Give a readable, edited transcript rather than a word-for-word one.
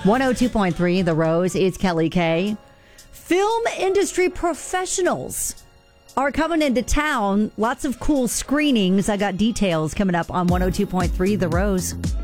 102.3 The Rose. It's Kelly K. Film industry professionals are coming into town. Lots of cool screenings. I got details coming up on 102.3 The Rose.